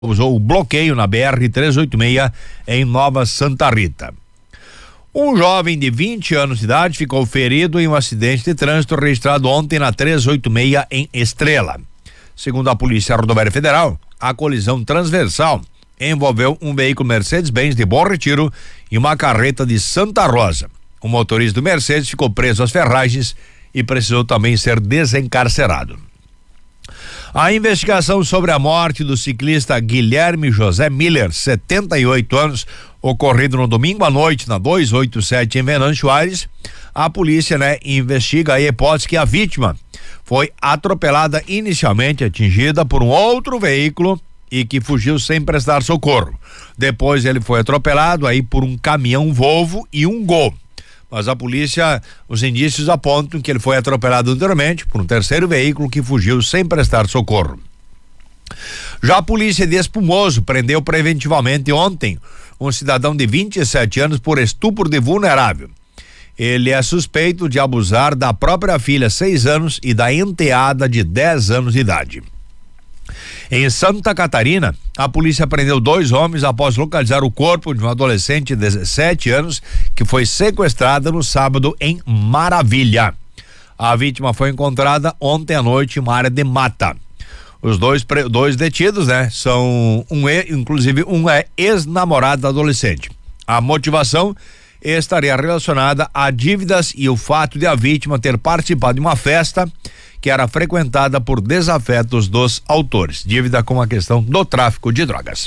Usou o bloqueio na BR-386 em Nova Santa Rita. Um jovem de 20 anos de idade ficou ferido em um acidente de trânsito registrado ontem na 386 em Estrela. Segundo a Polícia Rodoviária Federal, a colisão transversal envolveu um veículo Mercedes-Benz de Bom Retiro e uma carreta de Santa Rosa. O motorista do Mercedes ficou preso às ferragens e precisou também ser desencarcerado. A investigação sobre a morte do ciclista Guilherme José Miller, 78 anos, ocorrido no domingo à noite na 287 em Venâncio Aires, a polícia, investiga a hipótese que a vítima foi atropelada inicialmente, atingida por um outro veículo e que fugiu sem prestar socorro. Depois ele foi atropelado aí por um caminhão Volvo e um Gol. Mas a polícia, os indícios apontam que ele foi atropelado anteriormente por um terceiro veículo que fugiu sem prestar socorro. Já a polícia de Espumoso prendeu preventivamente ontem um cidadão de 27 anos por estupro de vulnerável. Ele é suspeito de abusar da própria filha, 6 anos, e da enteada de 10 anos de idade. Em Santa Catarina, a polícia prendeu 2 homens após localizar o corpo de um adolescente de 17 anos que foi sequestrada no sábado em Maravilha. A vítima foi encontrada ontem à noite em uma área de mata. Os dois detidos, são inclusive um é ex-namorado da adolescente. A motivação estaria relacionada a dívidas e o fato de a vítima ter participado de uma festa que era frequentada por desafetos dos autores, dívida com a questão do tráfico de drogas.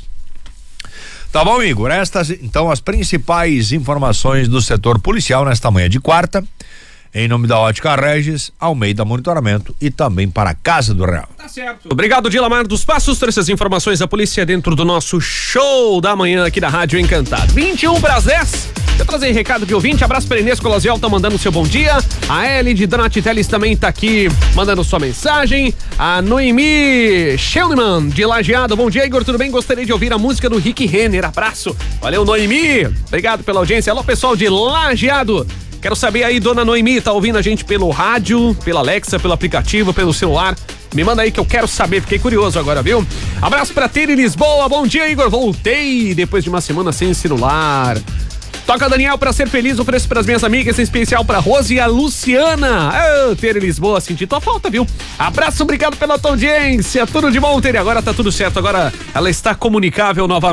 Tá bom, Igor? Estas então as principais informações do setor policial nesta manhã de quarta, em nome da Ótica Regis, Almeida Monitoramento e também para a Casa do Real. Tá certo. Obrigado, Dilamar dos Passos, por essas informações da polícia dentro do nosso show da manhã aqui da Rádio Encantado. 21:10. Deixa eu trazer recado de ouvinte. Abraço para Inês Colosiel, tá mandando seu bom dia. A Ellie de Donati Teles também tá aqui mandando sua mensagem. A Noemi Sheldman de Lajeado. Bom dia, Igor, tudo bem? Gostaria de ouvir a música do Rick Renner. Abraço. Valeu, Noemi. Obrigado pela audiência. Alô, pessoal de Lajeado. Quero saber aí, dona Noemi, tá ouvindo a gente pelo rádio, pela Alexa, pelo aplicativo, pelo celular? Me manda aí que eu quero saber, fiquei curioso agora, viu? Abraço pra Tere Lisboa, bom dia, Igor, voltei depois de uma semana sem celular. Toca, Daniel, pra ser feliz, ofereço pras minhas amigas, em especial pra Rose e a Luciana. Tere Lisboa, senti tua falta, viu? Abraço, obrigado pela tua audiência, tudo de bom, Tere, agora tá tudo certo, agora ela está comunicável novamente.